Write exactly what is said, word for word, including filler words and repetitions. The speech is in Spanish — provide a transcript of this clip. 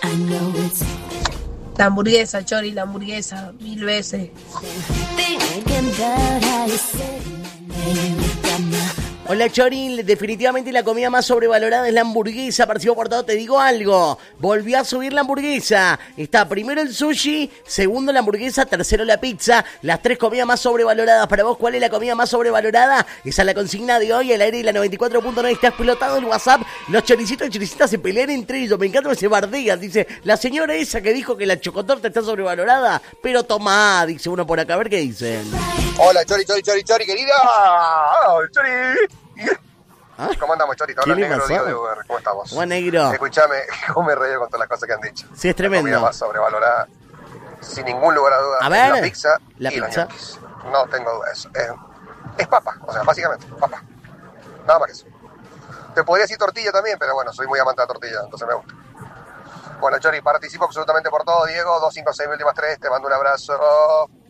La hamburguesa, Chori, la hamburguesa, mil veces. Hola Chori, definitivamente la comida más sobrevalorada es la hamburguesa. Parecido por todo, te digo algo. Volvió a subir la hamburguesa. Está primero el sushi, segundo la hamburguesa, tercero la pizza. Las tres comidas más sobrevaloradas. Para vos, ¿cuál es la comida más sobrevalorada? Esa es la consigna de hoy. El aire de la noventa y cuatro punto nueve está explotado el WhatsApp. Los choricitos y choricitas se pelean entre ellos. Me encanta que se bardean. Dice, la señora esa que dijo que la chocotorta está sobrevalorada. Pero tomá, dice uno por acá. A ver qué dicen. Hola, Chori, Chori, Chori, Chori, querida. Hola, Chori. ¿Ah? ¿Cómo andamos, Chori? Hola, negro, Diego de Uber. ¿Cómo estamos? Buen negro. Escuchame, cómo me reí con todas las cosas que han dicho. Sí, es tremendo. La comida más sobrevalorada, sin ningún lugar a dudas, A ver, la pizza la y pizza. los ñoquis. No tengo duda de eso. Es, es papa, o sea, básicamente, papa. Nada más que eso. Te podría decir tortilla también, pero bueno, soy muy amante de la tortilla, entonces me gusta. Bueno, Chori, participo absolutamente por todo, Diego. dos cinco seis, últimas tres, te mando un abrazo.